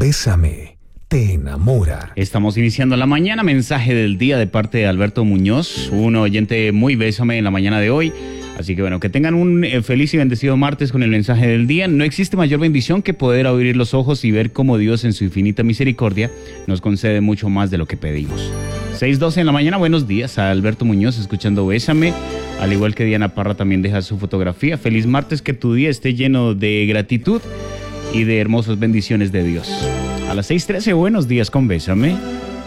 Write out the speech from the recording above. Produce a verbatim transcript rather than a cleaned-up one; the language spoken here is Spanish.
Bésame te enamora. Estamos iniciando la mañana, mensaje del día de parte de Alberto Muñoz, un oyente muy bésame en la mañana de hoy. Así que bueno, que tengan un eh, feliz y bendecido martes con el mensaje del día. No existe mayor bendición que poder abrir los ojos y ver cómo Dios en su infinita misericordia nos concede mucho más de lo que pedimos. seis doce en la mañana, buenos días a Alberto Muñoz escuchando Bésame. Al igual que Diana Parra también deja su fotografía. Feliz martes, que tu día esté lleno de gratitud y de hermosas bendiciones de Dios. A las seis trece, buenos días con Bésame.